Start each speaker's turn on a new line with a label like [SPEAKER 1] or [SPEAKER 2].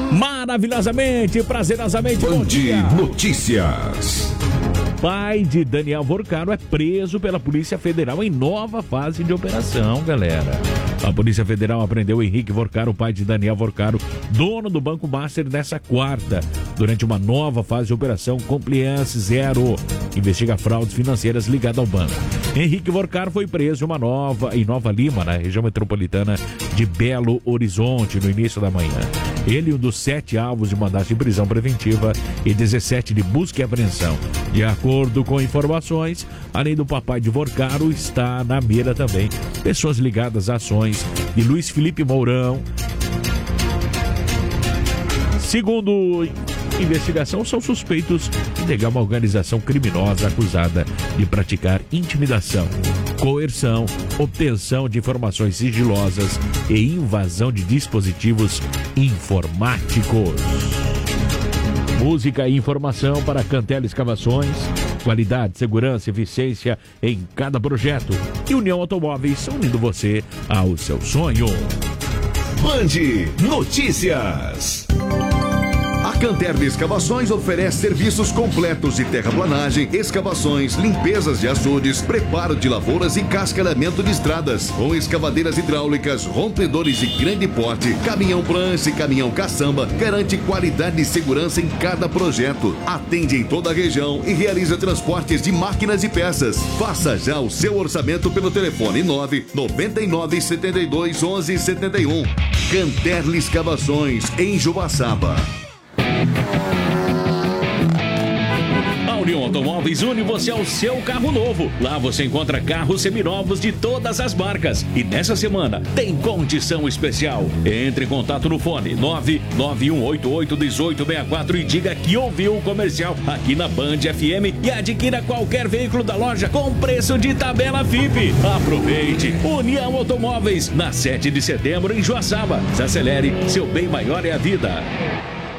[SPEAKER 1] Maravilhosamente, prazerosamente, bom dia.
[SPEAKER 2] Notícias.
[SPEAKER 1] Pai de Daniel Vorcaro é preso pela Polícia Federal em nova fase de operação, galera. A Polícia Federal apreendeu Henrique Vorcaro, pai de Daniel Vorcaro, dono do Banco Master, nessa quarta, durante uma nova fase de operação Compliance Zero, que investiga fraudes financeiras ligadas ao banco. Henrique Vorcaro foi preso em Nova Lima, na região metropolitana de Belo Horizonte, no início da manhã. Ele é um dos 7 alvos de mandato de prisão preventiva e 17 de busca e apreensão. De acordo com informações, além do papai de Vorcaro, está na mira também pessoas ligadas a ações de Luiz Felipe Mourão. Segundo investigação, são suspeitos de integrar uma organização criminosa acusada de praticar intimidação, coerção, obtenção de informações sigilosas e invasão de dispositivos informáticos. Música e informação para Cantela Escavações, qualidade, segurança e eficiência em cada projeto. E União Automóveis, unindo você ao seu sonho.
[SPEAKER 2] Band Notícias. A Canterla Escavações oferece serviços completos de terraplanagem, escavações, limpezas de açudes, preparo de lavouras e cascalhamento de estradas, com escavadeiras hidráulicas, rompedores de grande porte, caminhão prancha e caminhão caçamba, garante qualidade e segurança em cada projeto. Atende em toda a região e realiza transportes de máquinas e peças. Faça já o seu orçamento pelo telefone 999 72 11 71. Canterla Escavações, em Joaçaba.
[SPEAKER 1] A União Automóveis une você ao seu carro novo. Lá você encontra carros seminovos de todas as marcas. E nessa semana tem condição especial. Entre em contato no fone 991881864 e diga que ouviu o comercial aqui na Band FM e adquira qualquer veículo da loja com preço de tabela FIP. Aproveite! União Automóveis, na 7 de setembro em Joaçaba. Se acelere, seu bem maior é a vida.